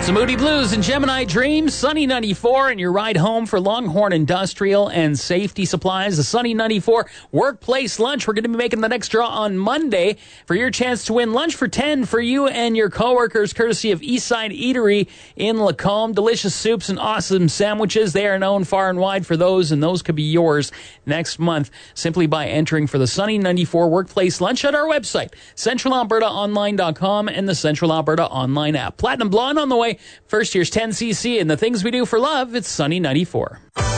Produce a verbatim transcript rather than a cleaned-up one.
Some Moody Blues and Gemini Dreams, Sunny ninety-four, and your ride home for Longhorn Industrial and Safety Supplies. The Sunny ninety-four Workplace Lunch. We're going to be making the next draw on Monday for your chance to win lunch for ten for you and your coworkers, courtesy of Eastside Eatery in Lacombe. Delicious soups and awesome sandwiches. They are known far and wide for those, and those could be yours next month simply by entering for the Sunny ninety-four Workplace Lunch at our website, central alberta online dot com and the Central Alberta Online app. Platinum Blonde on the way. First year's ten C C and the things we do for love. It's Sunny ninety-four.